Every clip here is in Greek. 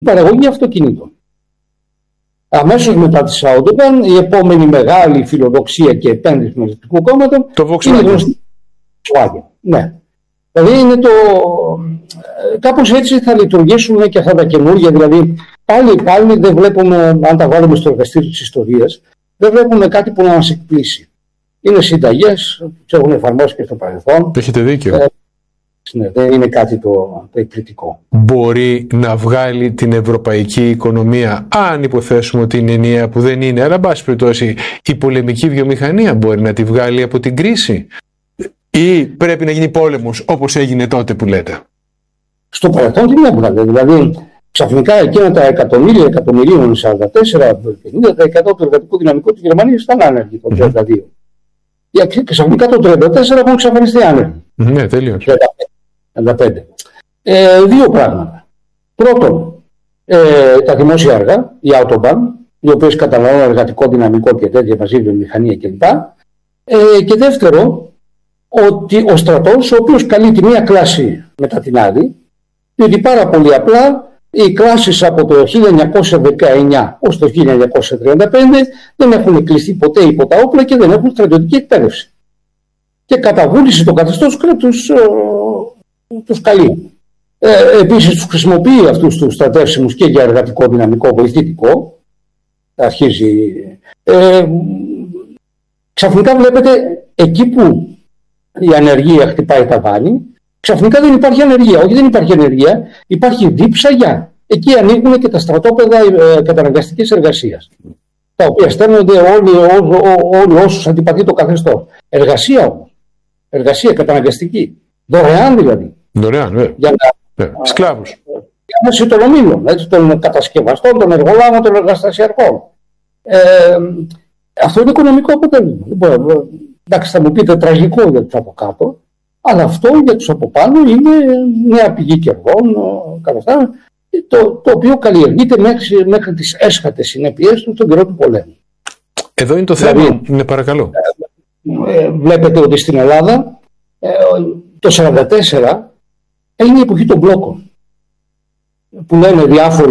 παραγωγή αυτοκινήτων. Αμέσως μετά τη Σάουντογκαν, η επόμενη μεγάλη φιλοδοξία και επένδυση του Ελεκτρικού Κόμματος είναι η γνωστή Volkswagen. Ναι. Δηλαδή είναι κάπως έτσι θα λειτουργήσουν και αυτά τα καινούργια. Δηλαδή πάλι δεν βλέπουμε, αν τα βάλουμε στο εργαστήριο της ιστορίας, δεν βλέπουμε κάτι που να μας εκπλήσει. Είναι συνταγές, τις έχουν εφαρμόσει και στο παρελθόν. Έχετε δίκιο. Ναι, δεν είναι κάτι το εκπληκτικό. Μπορεί να βγάλει την ευρωπαϊκή οικονομία, αν υποθέσουμε ότι είναι ενιαία, που δεν είναι, αλλά εν πάση περιπτώσει η πολεμική βιομηχανία μπορεί να τη βγάλει από την κρίση, ή πρέπει να γίνει πόλεμος όπως έγινε τότε που λέτε? Στο παρελθόν τι έβγαλε? Δηλαδή ξαφνικά εκείνα τα εκατομμυρίων 44-50% του εργατικού δυναμικού της Γερμανίας ήταν άνεργοι το 1932. Και ξαφνικά το 1934 έχουν εξαφανιστεί άνεργοι. Ναι, τέλειος. 95. Δύο πράγματα. Πρώτον, τα δημόσια έργα, η Autobahn, οι οποίες καταναλώνουν εργατικό δυναμικό και τέτοια μαζί βιομηχανία κλπ. Και δεύτερο, ότι ο στρατός, ο οποίος καλεί τη μία κλάση μετά την άλλη, διότι πάρα πολύ απλά οι κλάσεις από το 1919 ως το 1935 δεν έχουν κλειστεί ποτέ υπό τα όπλα και δεν έχουν στρατιωτική εκπαίδευση. Και κατά βούληση το καθεστώς τους καλεί. Επίσης τους χρησιμοποιεί αυτούς τους στρατεύσιμους και για εργατικό δυναμικό βοηθητικό. Αρχίζει. Ξαφνικά βλέπετε εκεί που η ανεργία χτυπάει τα βάνη, ξαφνικά δεν υπάρχει ανεργία. Όχι, δεν υπάρχει ανεργία, υπάρχει δίψαγια. Εκεί ανοίγουν και τα στρατόπεδα καταναγκαστικής εργασίας, τα οποία στέλνονται όλοι όσους αντιπαθεί το καθεστώς. Εργασία όμως. Εργασία καταναγκαστική. Δωρεάν δηλαδή. Δωρεάν, σκλάβους. Για να συντονομήλων, των κατασκευαστών, των εργολάβων, των εργαστασιακών. Αυτό είναι οικονομικό αποτέλεσμα. Εντάξει, θα μου πείτε τραγικό για τους από κάτω, αλλά αυτό για τους από πάνω είναι μια πηγή κερδών, το οποίο καλλιεργείται μέχρι τις έσχατες συνέπειες του στον καιρό του πολέμου. Εδώ είναι το θέμα. Δηλαδή, ναι, παρακαλώ. Βλέπετε ότι στην Ελλάδα το 1944 έγινε η εποχή των μπλόκων, που λένε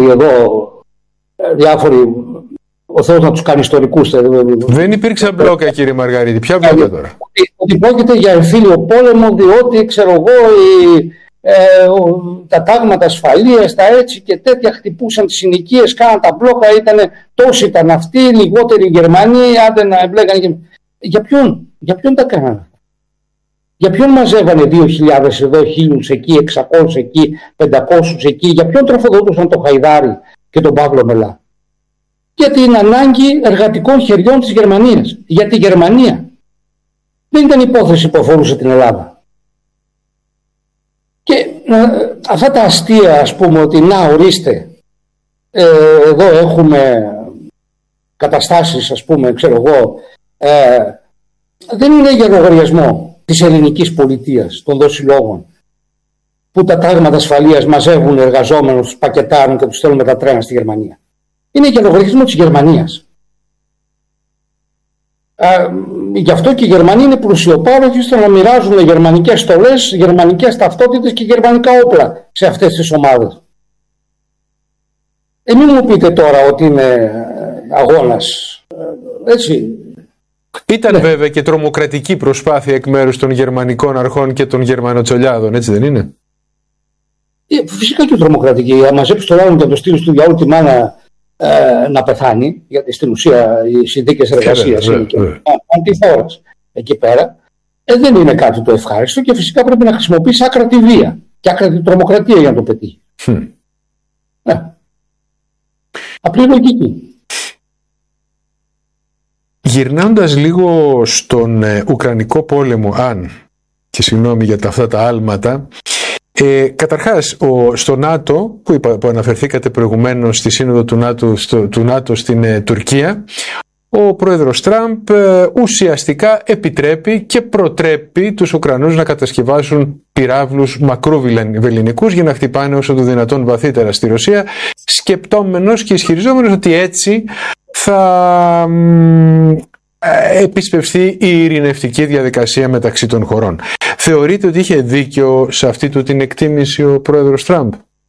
διάφοροι, ο Θεός να τους κάνει ιστορικούς. Δεν υπήρξε μπλόκα, κύριε Μαργαρίτη. Ποια μπλόκα τώρα? Ότι πρόκειται για εμφύλιο πόλεμο, διότι ξέρω εγώ τα τάγματα ασφαλείας, τα έτσι και τέτοια χτυπούσαν τις συνοικίες, κάναν τα μπλόκα, τόσοι ήταν αυτοί, λιγότεροι Γερμανοί, άντε να εμπλέκανε. Για ποιον τα κάνανε? Για ποιον μαζεύανε 2.000 εδώ, 1.000 εκεί, 600 εκεί, 500 εκεί? Για ποιον τροφοδοτούσαν το Χαϊδάρι και τον Παύλο Μελά? Για την ανάγκη εργατικών χεριών της Γερμανίας. Για τη Γερμανία. Δεν ήταν υπόθεση που αφορούσε την Ελλάδα. Και αυτά τα αστεία, ας πούμε, ότι να ορίστε, εδώ έχουμε καταστάσεις, ας πούμε, ξέρω εγώ, δεν είναι για λογαριασμό της ελληνικής πολιτείας, των δοσιλόγων, που τα τάγματα ασφαλείας μαζεύουν εργαζόμενους, τους πακετάρουν και τους στέλνουν με τα τρένα στη Γερμανία. Είναι για λογαριασμό της Γερμανίας. Γι' αυτό και οι Γερμανοί είναι πλουσιοπάροχοι ώστε να μοιράζουν γερμανικές στολές, γερμανικές ταυτότητες και γερμανικά όπλα σε αυτές τις ομάδες. Μην μου πείτε τώρα ότι είναι αγώνας. Έτσι. Ήταν βέβαια και τρομοκρατική προσπάθεια εκ μέρους των γερμανικών αρχών και των γερμανοτσολιάδων, έτσι δεν είναι? Φυσικά και τρομοκρατική. Αν μαζέψει το λαό και το στείλει του διαόλου τη μάνα να πεθάνει, γιατί στην ουσία οι συνθήκες εργασίας είναι και αντιφόρας εκεί πέρα, δεν είναι κάτι το ευχάριστο και φυσικά πρέπει να χρησιμοποιήσει άκρατη βία και άκρατη τρομοκρατία για να το πετύχει. Απλή λογική. Γυρνώντας λίγο στον Ουκρανικό πόλεμο, και συγγνώμη για αυτά τα άλματα, καταρχάς στο ΝΑΤΟ που αναφερθήκατε προηγουμένως στη σύνοδο του ΝΑΤΟ στην Τουρκία, ο πρόεδρος Τραμπ ουσιαστικά επιτρέπει και προτρέπει τους Ουκρανούς να κατασκευάσουν πυράβλους μακροβελληνικούς για να χτυπάνε όσο το δυνατόν βαθύτερα στη Ρωσία, σκεπτόμενος και ισχυριζόμενος ότι έτσι θα επισπευθεί η ειρηνευτική διαδικασία μεταξύ των χωρών. Θεωρείτε ότι είχε δίκιο σε αυτή του την εκτίμηση ο πρόεδρος Τραμπ?